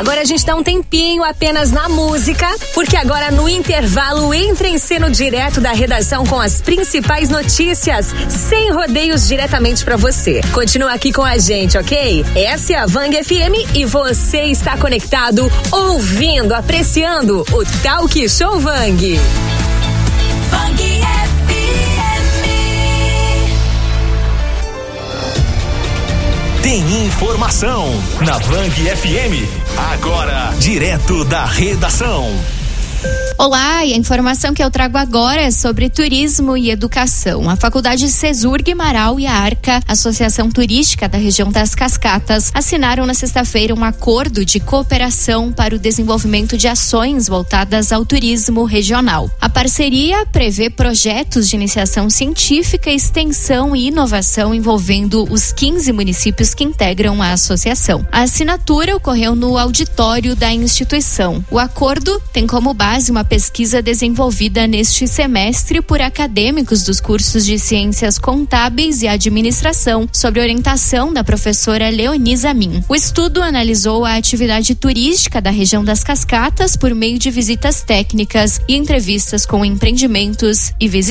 Agora a gente dá um tempinho apenas na música, porque agora no intervalo entra em cena direto da redação com as principais notícias, sem rodeios, diretamente pra você. Continua aqui com a gente, ok? Essa é a Vang FM e você está conectado, ouvindo, apreciando o Talk Show Vang. Vang FM. Tem informação na Vang FM. Agora, direto da redação. Olá, e a informação que eu trago agora é sobre turismo e educação. A Faculdade Cesurg Marau e a ARCA, Associação Turística da Região das Cascatas, assinaram na sexta-feira um acordo de cooperação para o desenvolvimento de ações voltadas ao turismo regional. A parceria prevê projetos de iniciação científica, extensão e inovação envolvendo os 15 municípios que integram a associação. A assinatura ocorreu no auditório da instituição. O acordo tem como base uma pesquisa desenvolvida neste semestre por acadêmicos dos cursos de Ciências Contábeis e Administração, sob orientação da professora Leonisa Min. O estudo analisou a atividade turística da região das Cascatas por meio de visitas técnicas e entrevistas com empreendimentos e visitantes.